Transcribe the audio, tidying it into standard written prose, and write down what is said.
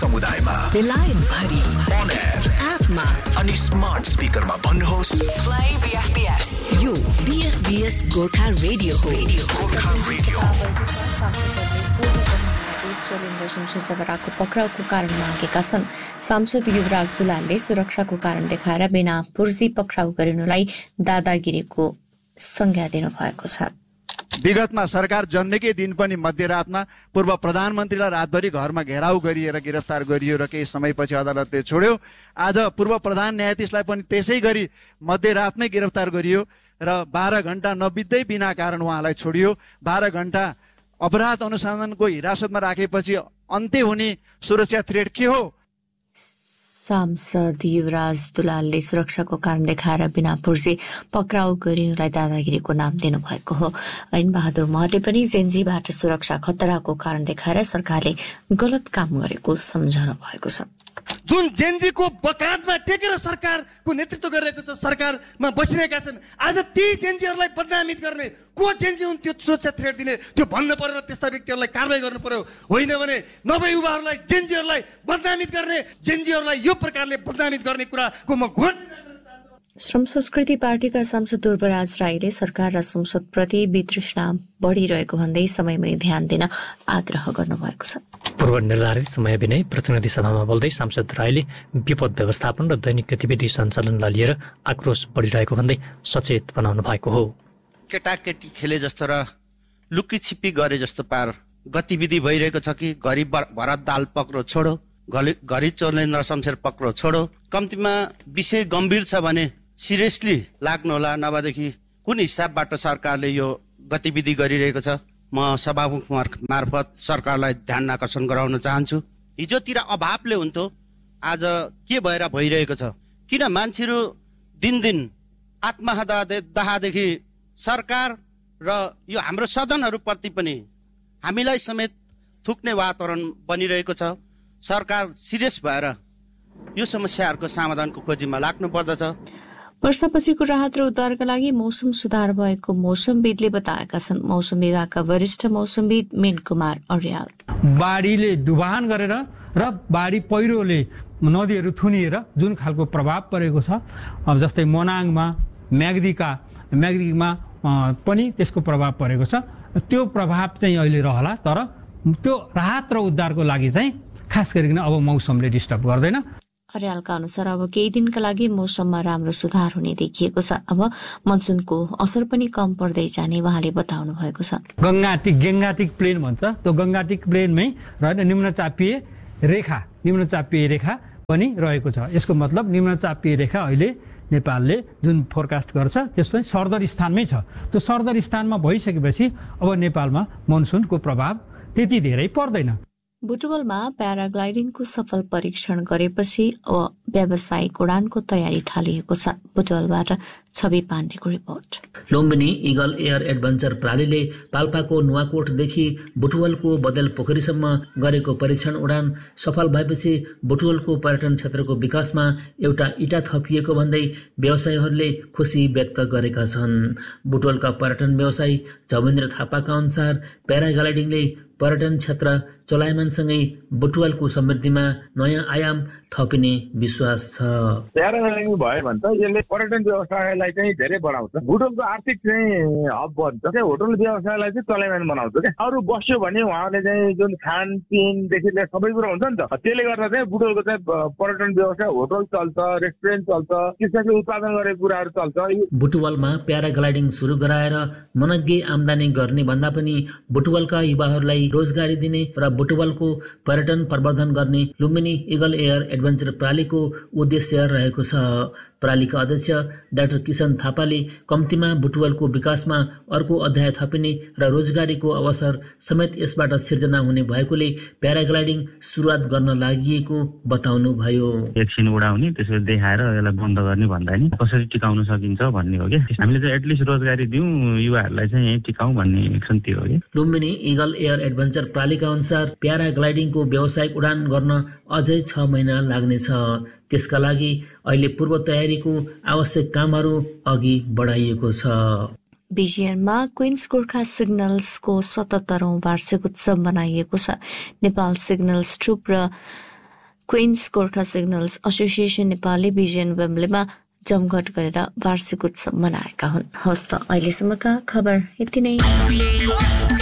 समुदायमा बेलायत भरि on air एपमा अनि स्मार्ट स्पिकरमा भन्नुहोस् प्ले बीएफबीएस यो बीएफबीएस गोर्खा रेडियो हो गोर्खा रेडियो चलेन्द्र शमशेर जबराको पक्राउको कारण मागेका छन्। सांसद युवराज दुलालले सुरक्षाको कारण देखाएर बिना पुर्जी पक्राउ गरिनुलाई दादागिरीको संज्ञा दिनुभएको छ। विगतमा सरकार जन्मेकै दिन पनि मध्यरातमा पूर्व प्रधानमन्त्रीलाई रातभरि घरमा घेराउ गरिएर गिरफ्तार गरियो र केही समयपछि अदालतले छोड्यो। आज पूर्व प्रधान न्यायाधीशलाई पनि त्यसै गरी मध्यरातमै गिरफ्तार गरियो र 12 घण्टा नबित्दै बिना कारण उहाँलाई छोडियो। 12 घण्टा अपराध अनुसन्धानको हिरासतमा राखेपछि अन्त्य हुने सुरक्षा थ्रेट के हो? सांसद युवराज दुलालले सुरक्षाको कारण देखाएर बिना पुर्जी पक्राउ गरिनुलाई दादागिरीको नाम दिनुभएको हो। ऐन बहादुर महले पनि जेन्जीबाट सुरक्षा खतराको कारण देखाएर सरकारले गलत काम गरेको सम्झाउनु भएको छ। जुन जेन्जीको बकातमा टेकेर सरकारको नेतृत्व गरिरहेको छ, सरकारमा बसिरहेका छन्, आज ती जेन्जीहरूलाई बदनामित गर्ने को जेन्जी हुन् त्यो सुरक्षा थ्रेट दिने त्यो भन्नु पर्यो र त्यस्ता व्यक्तिहरूलाई कारबाही गर्नु पर्यो। होइन भने नवयुवाहरूलाई जेन्जीहरूलाई बदनामित गर्ने, जेन्जीहरूलाई यो प्रकारले बदनामित गर्ने कुराको म घोर श्रम संस्कृति पार्टीका सांसद ध्रुवराज राईले सरकार र संसदप्रति वितृष्णा बढिरहेको भन्दै समयमै ध्यान दिन आग्रह गर्नुभएको छ। पूर्व निर्धारित समय बिनै प्रतिनिधि सभामा बोल्दै सांसद राईले विपद व्यवस्थापन र दैनिक गतिविधि सञ्चालनलाई लिएर आक्रोश बढिरहेको भन्दै सचेत बनाउनु भएको हो। केटाकेटी खेले जस्तो र लुकी छिपी गरे जस्तो पार गतिविधि भइरहेको छ कि घरि भरत दाल पक्रो छोडो, घरि चलेन्द्र शमशेर पक्रो छोडो। कम्तीमा विषय गम्भीर छ भने सिरियसली लाग्नु होला, नभएदेखि कुन हिसाबबाट सरकारले यो गतिविधि गरिरहेको छ। म सभामुख मार्फत सरकारलाई ध्यान आकर्षण गराउन चाहन्छु। हिजोतिर अभावले हुन्थ्यो, आज के भएर भइरहेको छ? किन मान्छेहरू दिनदिन आत्महत्यादेखि सरकार र यो हाम्रो सदनहरूप्रति पनि हामीलाई समेत थुक्ने वातावरण बनिरहेको छ। सरकार सिरियस भएर यो समस्याहरूको समाधानको खोजीमा लाग्नु पर्दछ। वर्षापछिको राहत र उद्धारका लागि मौसम सुधार भएको मौसमविदले बताएका छन्। मौसम विभागका वरिष्ठ मौसमविद मीन कुमार अर्याल बाढीले डुबान गरेर र बाढी पहिरोले नदीहरू थुनिएर जुन खालको प्रभाव परेको छ, अब जस्तै मनाङमा म्याग्दीमा पनि त्यसको प्रभाव परेको छ, त्यो प्रभाव चाहिँ अहिले रहला। तर त्यो राहत र उद्धारको लागि चाहिँ खास गरिकन अब मौसमले डिस्टर्ब गर्दैन। अर्यालका अनुसार अब केही दिनका लागि मौसममा राम्रो सुधार हुने देखिएको छ। अब मनसुनको असर पनि कम पर्दै जाने उहाँले बताउनु भएको छ। गङ्गाटिक प्लेन भन्छ, त्यो गङ्गाटिक प्लेनमै रहेर निम्नचापीय रेखा पनि रहेको छ। यसको मतलब निम्नचापीय रेखा अहिले नेपालले जुन फोरकास्ट गर्छ त्यसमा सर्दर स्थानमै छ। त्यो सर्दर स्थानमा भइसकेपछि अब नेपालमा मनसुनको प्रभाव त्यति धेरै पर्दैन। बुटवलमा प्याराग्लाइडिङको सफल परीक्षण गरेपछि अब व्यावसायिक उडानको तयारी थालिएको छ। बुटवलबाट छवि पाण्डेको report. Lumbini eagle air adventure प्रणालीले पाल्पाको नुवाकोटदेखि बुटवलको बदेल पोखरीसम्म गरेको परीक्षण उडान सफल भएपछि बुटवलको पर्यटन क्षेत्रको विकासमा एउटा इँटा थपिएको भन्दै व्यवसायीहरूले खुसी व्यक्त गरेका छन्। बुटवलका पर्यटन व्यवसायी झमेन्द्र थापाका अनुसार प्याराग्लाइडिङले पर्यटन क्षेत्र चलायमानसँगै बुटवलको समृद्धिमा नयाँ आयाम थपिने विश्वास छ। प्याराग्लाइडिङ भयो भने त यसले पर्यटन व्यवसायलाई चाहिँ धेरै बढाउँछ। बुटवलको आर्थिक चाहिँ हब बन्छ, होटल व्यवसायलाई चाहिँ चलायमान बनाउँछ क्या। अरू बस्यो भने उहाँले चाहिँ जुन खानपिनदेखि लिएर सबै कुरा हुन्छ नि त, त्यसले गर्दा चाहिँ बुटवलको चाहिँ पर्यटन व्यवसाय, होटल चल्छ, रेस्टुरेन्ट चल्छ, त्यसपछि उत्पादन गरेको कुराहरू चल्छ। बुटवलमा प्याराग्लाइडिङ सुरु गराएर मनग्गे आम्दानी गर्ने भन्दा पनि बुटवलका युवाहरूलाई रोजगारी दिने र बुटवलको पर्यटन प्रवर्धन गर्ने लुम्बिनी इगल एयर एडभेन्चर प्रणालीको उद्देश्य रहेको छ। प्रणालीका अध्यक्ष डाक्टर किशन थापाले कम्तीमा बुटवलको विकासमा अर्को अध्याय थपिने र रोजगारीको अवसर समेत यसबाट सिर्जना हुने भएकोले प्याराग्लाइडिङ सुरुवात गर्न लागि बताउनु भयो। एकछिन उडाउने त्यसरी देखाएर यसलाई बन्द गर्ने भन्दा नि कसरी टिकाउन सकिन्छ भन्ने हो कि हामीले चाहिँ एटलिस्ट रोजगारी दिउँ युवाहरूलाई चाहिँ यही टिकाउँ भन्ने एक्सन त्यो हो कि। लुम्बिनी इगल एयर एडभेन्चर प्रणालीका अनुसार प्याराग्लाइडिङको व्यावसायिक उडान गर्न अझै 6 महिना लाग्नेछ। त्यसका लागि अहिले पूर्व तयारीको आवश्यक कामहरू अघि बढाइएको छ। बिजिएनमा क्वीन्स गोर्खा सिग्नल्सको 77औं वार्षिक उत्सव मनाइएको छ। नेपाल सिग्नल्स ट्रुप र क्वीन्स गोर्खा सिग्नल्स एसोसिएसन नेपालले बिजन वेम्बलेमा जमघट गरेर वार्षिक उत्सव मनाएका हुन्। हवस् त अहिलेसम्मका खबर यति नै।